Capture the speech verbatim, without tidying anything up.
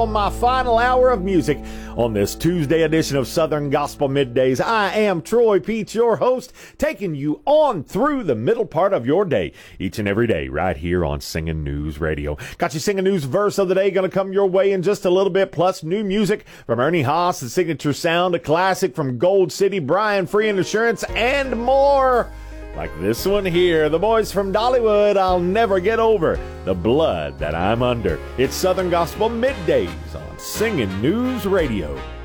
On my final hour of music on this Tuesday edition of Southern Gospel Middays. I am Troy Peach, your host, taking you on through the middle part of your day, each and every day, right here on Singing News Radio. Got your Singing News verse of the day going to come your way in just a little bit, plus new music from Ernie Haas, the Signature Sound, a classic from Gold City, Brian Free and Assurance, and more. Like this one here, the boys from Dollywood, I'll never get over the blood that I'm under. It's Southern Gospel Middays on Singing News Radio.